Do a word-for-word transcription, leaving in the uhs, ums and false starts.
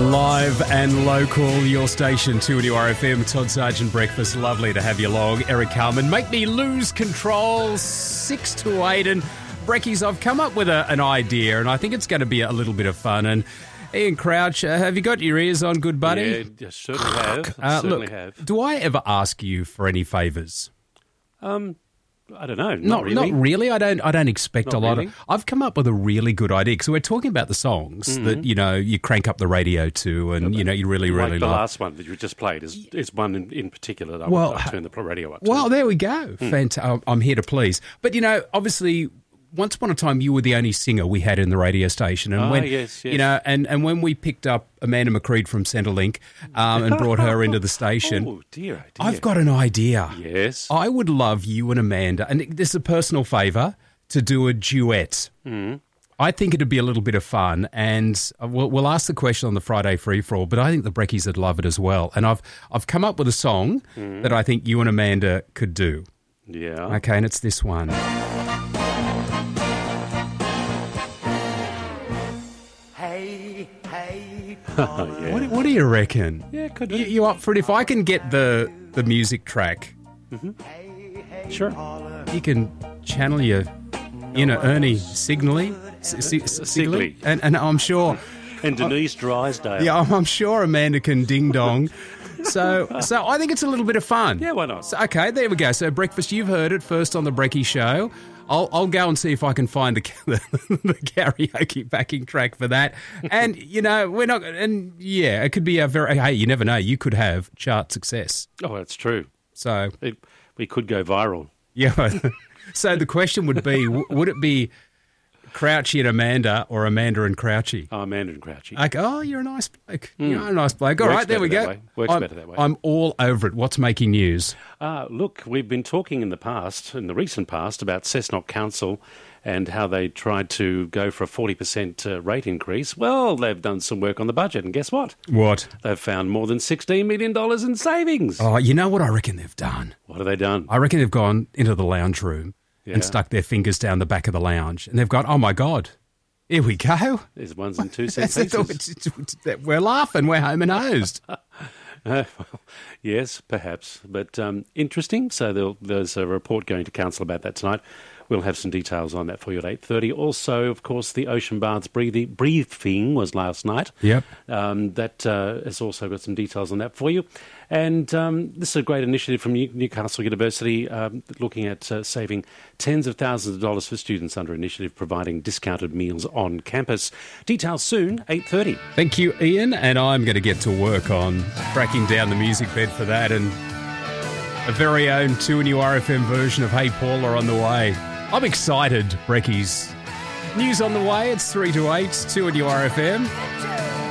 Live and local, your station, two N U R F M, Todd Sargent Breakfast. Lovely to have you along. Eric Carmen, make me lose control, six to eight. And Brekkies, I've come up with a, an idea, and I think it's going to be a little bit of fun. And Ian Crouch, uh, have you got your ears on, good buddy? Yeah, I certainly have. I uh, certainly look, have. Do I ever ask you for any favours? Um, I don't know. Not, Not really. Not really. I don't. I don't expect Not a lot really. of. I've come up with a really good idea because we're talking about the songs Mm-hmm. that you know you crank up the radio to, and you know you really, Like really the love. last one that you just played is, is one in, in particular that I Well, would turn the radio up to. Well, there we go. Hmm. Fant- I'm here to please. But you know, obviously, once upon a time, you were the only singer we had in the radio station, and Ah, when yes, yes. you know, and, and when we picked up Amanda McCreed from Centrelink um, and brought her into the station, Oh, dear, oh, dear. I've got an idea. Yes. I would love you and Amanda, and this is a personal favour, to do a duet. Mm. I think it'd be a little bit of fun, and we'll, we'll ask the question on the Friday free-for-all, but I think the Brekkies would love it as well. And I've I've come up with a song Mm. that I think you and Amanda could do. Yeah. Okay, and it's this one. Hey, hey, Oh, yeah. What, what do you reckon? Yeah, could do. You, you up for it? If I can get the, the music track, Sure. you can channel your inner Ernie Signally, S- S- S- Sigley. and, and I'm sure... And Denise Drysdale. Yeah, I'm I'm sure Amanda can ding dong. So, so I think it's a little bit of fun. Yeah, why not? So, okay, there we go. So, breakfast, you've heard it first on the Brekkie Show. I'll I'll go and see if I can find the, the, the karaoke backing track for that. And you know, we're not. And yeah, it could be a very. Hey, you never know. You could have chart success. Oh, that's true. So It, we could go viral. yeah. So the question would be: w- would it be Crouchy and Amanda, or Amanda and Crouchy? Oh, Amanda and Crouchy. Like, oh, you're a nice bloke. You're a nice bloke. All Works right, there we better go. that way. Works I'm, better that way. I'm all over it. What's making news? Uh, look, we've been talking in the past, in the recent past, about Cessnock Council and how they tried to go for a forty percent uh, rate increase. Well, they've done some work on the budget, and guess what? What? They've found more than sixteen million dollars in savings. Oh, you know what I reckon they've done? What have they done? I reckon they've gone into the lounge room Yeah. and stuck their fingers down the back of the lounge, and they've gone, oh my God, here we go. There's ones and two cent That's it. pieces. We're laughing. We're home and hosed. Uh, well, yes, perhaps, but um, interesting. So there'll- there's a report going to council about that tonight. We'll have some details on that for you at eight thirty. Also, of course, the Ocean Baths breathing, briefing was last night. Yep. Um, that uh, has also got some details on that for you. And um, this is a great initiative from New- Newcastle University um, looking at uh, saving tens of thousands of dollars for students under initiative providing discounted meals on campus. Details soon, eight thirty. Thank you, Ian, and I'm going to get to work on tracking down the music bed for that, and a very own two N U R F M version of Hey Paula on the way. I'm excited, Brekkies. News on the way, it's three to eight, two N U R F M.